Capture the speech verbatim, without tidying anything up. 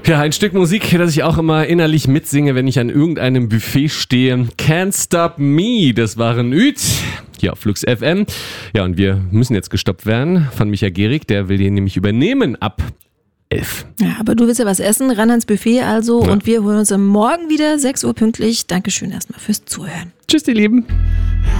Ja, ein Stück Musik, das ich auch immer innerlich mitsinge, wenn ich an irgendeinem Buffet stehe. Can't Stop Me, das waren Üt. Hier auf Flux F M. Ja, und wir müssen jetzt gestoppt werden von Micha Gehrig, der will den nämlich übernehmen ab elf. Ja, aber du willst ja was essen, ran ans Buffet also Ja. und wir holen uns am Morgen wieder sechs Uhr pünktlich. Dankeschön erstmal fürs Zuhören. Tschüss, ihr Lieben.